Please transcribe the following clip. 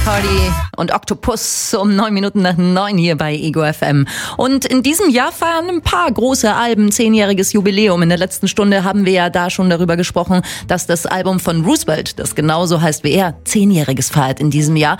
Cardi und Octopus um 9 Minuten nach 9 hier bei Ego FM. Und in diesem Jahr feiern ein paar große Alben 10-jähriges Jubiläum. In der letzten Stunde haben wir ja da schon darüber gesprochen, dass das Album von Roosevelt, das genauso heißt wie er, 10-jähriges feiert in diesem Jahr.